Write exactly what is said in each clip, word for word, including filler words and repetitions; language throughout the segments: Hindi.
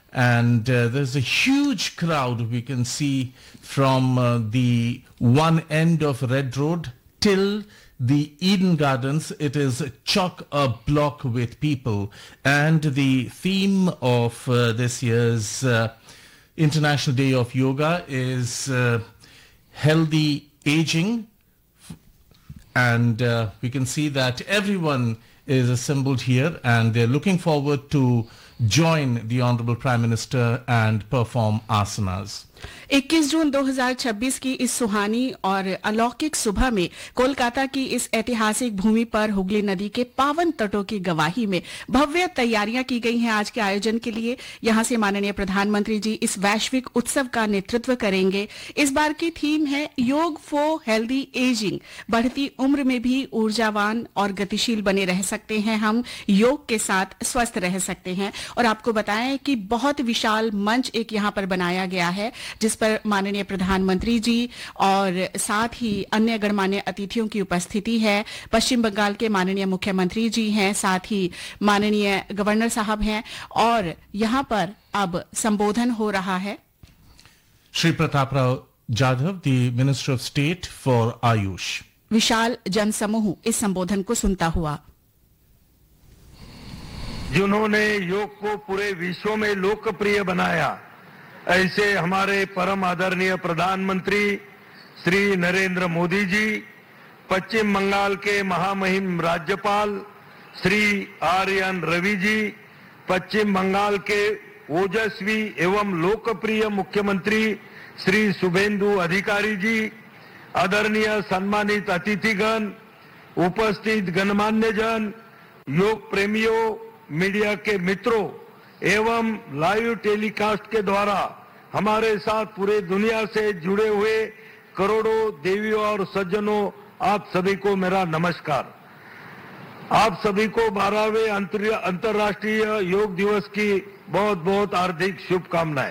And uh, there's a huge crowd we can see from uh, the one end of Red Road till the Eden Gardens. It is chock-a-block with people. And the theme of uh, this year's uh, International Day of Yoga is uh, healthy aging. And uh, we can see that everyone is assembled here and they're looking forward to join the Honorable Prime Minister and perform asanas. इक्कीस जून दो हज़ार छब्बीस की इस सुहानी और अलौकिक सुबह में कोलकाता की इस ऐतिहासिक भूमि पर हुगली नदी के पावन तटों की गवाही में भव्य तैयारियां की गई हैं आज के आयोजन के लिए। यहां से माननीय प्रधानमंत्री जी इस वैश्विक उत्सव का नेतृत्व करेंगे। इस बार की थीम है योग फॉर हेल्दी एजिंग। बढ़ती उम्र में भी ऊर्जावान और गतिशील बने रह सकते हैं हम, योग के साथ स्वस्थ रह सकते हैं। और आपको बताएं कि बहुत विशाल मंच एक यहां पर बनाया गया है जिस पर माननीय प्रधानमंत्री जी और साथ ही अन्य गणमान्य अतिथियों की उपस्थिति है। पश्चिम बंगाल के माननीय मुख्यमंत्री जी हैं, साथ ही माननीय गवर्नर साहब हैं और यहां पर अब संबोधन हो रहा है। Shri Pratap Rao Jadhav, the minister of state for Ayush. विशाल जनसमूह इस संबोधन को सुनता हुआ। जिन्होंने योग को पूरे विश्व में लोकप्रिय बनाया, ऐसे हमारे परम आदरणीय प्रधानमंत्री श्री नरेंद्र मोदी जी, पश्चिम बंगाल के महामहिम राज्यपाल श्री आर एन रवि जी, पश्चिम बंगाल के ओजस्वी एवं लोकप्रिय मुख्यमंत्री श्री शुभेंदु अधिकारी जी, आदरणीय सम्मानित अतिथिगण, उपस्थित गणमान्य जन, योग प्रेमियों, मीडिया के मित्रों एवं लाइव टेलीकास्ट के द्वारा हमारे साथ पूरे दुनिया से जुड़े हुए करोड़ों देवियों और सज्जनों, आप सभी को मेरा नमस्कार। आप सभी को बारहवें अंतर्राष्ट्रीय योग दिवस की बहुत बहुत हार्दिक शुभकामनाएं।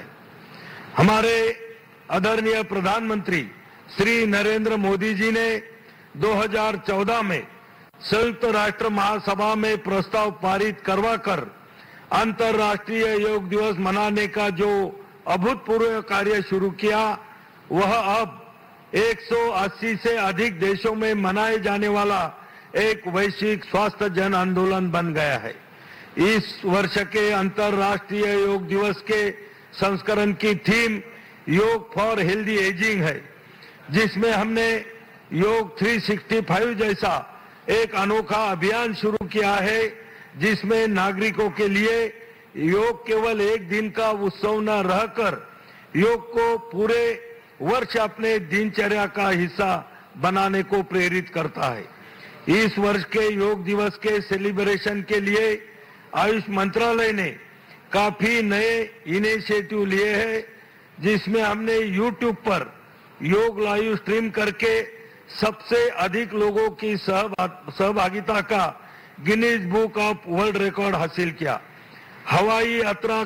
हमारे आदरणीय प्रधानमंत्री श्री नरेंद्र मोदी जी ने दो हज़ार चौदह में संयुक्त राष्ट्र महासभा में प्रस्ताव पारित करवाकर अंतर्राष्ट्रीय योग दिवस मनाने का जो अभूतपूर्व कार्य शुरू किया, वह अब एक सौ अस्सी से अधिक देशों में मनाए जाने वाला एक वैश्विक स्वास्थ्य जन आंदोलन बन गया है। इस वर्ष के अंतर्राष्ट्रीय योग दिवस के संस्करण की थीम योग फॉर हेल्दी एजिंग है, जिसमें हमने योग तीन सौ पैंसठ जैसा एक अनोखा अभियान शुरू किया है, जिसमें नागरिकों के लिए योग केवल एक दिन का उत्सव न रहकर योग को पूरे वर्ष अपने दिनचर्या का हिस्सा बनाने को प्रेरित करता है। इस वर्ष के योग दिवस के सेलिब्रेशन के लिए आयुष मंत्रालय ने काफी नए इनिशिएटिव लिए हैं, जिसमें हमने यूट्यूब पर योग लाइव स्ट्रीम करके सबसे अधिक लोगों की सहभागिता का Guinness book of world record हासिल किया। हवाई यात्रा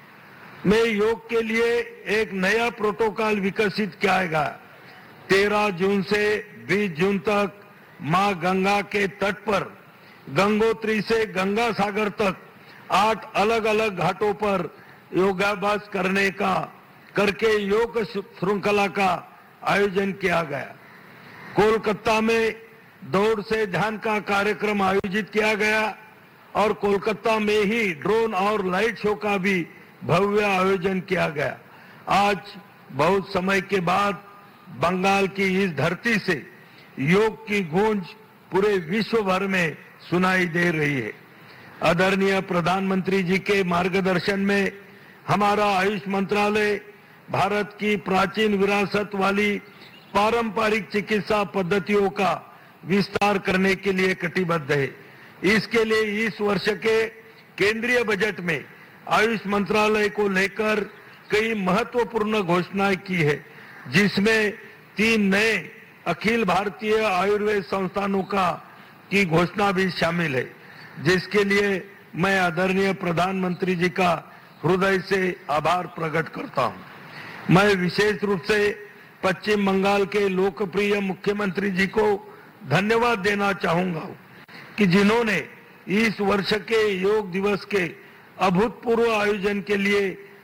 में योग के लिए एक नया प्रोटोकॉल विकसित किया गया। तेरह जून से बीस जून तक मां गंगा के तट पर गंगोत्री से गंगा सागर तक आठ अलग अलग घाटों पर योगाभ्यास करने का करके योग श्रृंखला का आयोजन किया गया। कोलकाता में दौड़ से ध्यान का कार्यक्रम आयोजित किया गया और कोलकाता में ही ड्रोन और लाइट शो का भी भव्य आयोजन किया गया। आज बहुत समय के बाद बंगाल की इस धरती से योग की गूंज पूरे विश्व भर में सुनाई दे रही है। आदरणीय प्रधानमंत्री जी के मार्गदर्शन में हमारा आयुष मंत्रालय भारत की प्राचीन विरासत वाली पारंपरिक चिकित्सा पद्धतियों का विस्तार करने के लिए कटिबद्ध है। इसके लिए इस वर्ष के केंद्रीय बजट में आयुष मंत्रालय को लेकर कई महत्वपूर्ण घोषणाएं की है, जिसमें तीन नए अखिल भारतीय आयुर्वेद संस्थानों का की घोषणा भी शामिल है, जिसके लिए मैं आदरणीय प्रधानमंत्री जी का हृदय से आभार प्रकट करता हूं। मैं विशेष रूप से पश्चिम बंगाल के लोकप्रिय मुख्यमंत्री जी को धन्यवाद देना चाहूंगा कि जिन्होंने इस वर्ष के योग दिवस के अभूतपूर्व आयोजन के लिए